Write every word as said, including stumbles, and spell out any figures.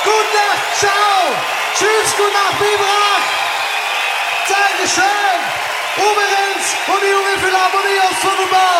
Gute Nacht, ciao. Tschüss, gute Nacht, Biberach. Dankeschön. Uwe Renz und die junge Philharmonie aus Tunnelbahn.